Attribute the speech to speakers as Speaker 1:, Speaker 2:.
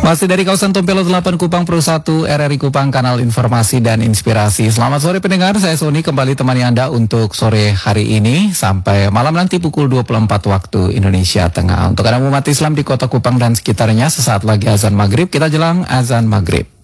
Speaker 1: Masih dari kawasan Tompelo 8 Kupang Pro 1 RRI Kupang, kanal informasi dan inspirasi. Selamat sore pendengar, saya Sony kembali temani Anda untuk sore hari ini sampai malam nanti pukul 24 waktu Indonesia Tengah. Untuk Anda umat Islam di kota Kupang dan sekitarnya, sesaat lagi azan maghrib, kita jelang azan maghrib.